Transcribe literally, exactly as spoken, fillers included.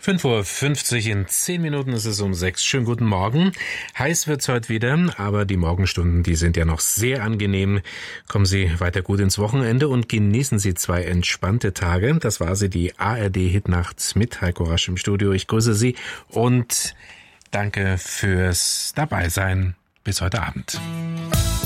fünf Uhr fünfzig, in zehn Minuten ist es um sechs. Schönen guten Morgen. Heiß wird's heute wieder, aber die Morgenstunden, die sind ja noch sehr angenehm. Kommen Sie weiter gut ins Wochenende und genießen Sie zwei entspannte Tage. Das war sie, die A R D Hitnachts mit Heiko Rasch im Studio. Ich grüße Sie und danke fürs Dabeisein. Bis heute Abend.